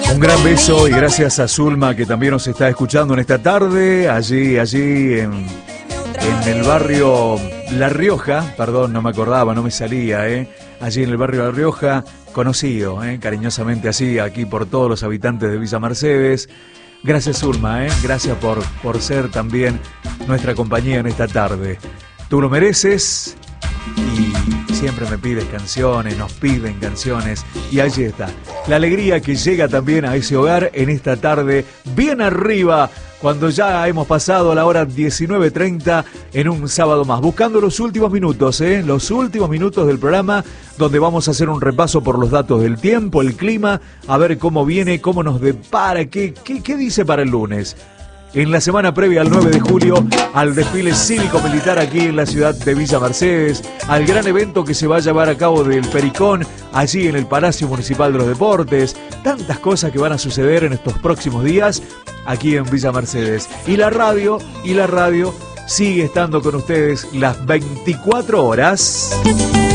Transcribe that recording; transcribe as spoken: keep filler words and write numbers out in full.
Un gran beso y gracias a Zulma, que también nos está escuchando en esta tarde, allí, allí en, en el barrio La Rioja, perdón, no me acordaba, no me salía, ¿eh? Allí en el barrio La Rioja, conocido, ¿eh? Cariñosamente así, aquí por todos los habitantes de Villa Mercedes. Gracias, Zulma, ¿eh? Gracias por, por ser también nuestra compañía en esta tarde. Tú lo mereces y siempre me pides canciones, nos piden canciones y allí está. La alegría que llega también a ese hogar en esta tarde, bien arriba, cuando ya hemos pasado la hora diecinueve treinta en un sábado más, buscando los últimos minutos, ¿eh? Los últimos minutos del programa, donde vamos a hacer un repaso por los datos del tiempo, el clima, a ver cómo viene, cómo nos depara, qué, qué, qué dice para el lunes. En la semana previa al nueve de julio, al desfile cívico-militar aquí en la ciudad de Villa Mercedes, al gran evento que se va a llevar a cabo del Pericón, allí en el Palacio Municipal de los Deportes, tantas cosas que van a suceder en estos próximos días aquí en Villa Mercedes. Y la radio, y la radio sigue estando con ustedes las veinticuatro horas.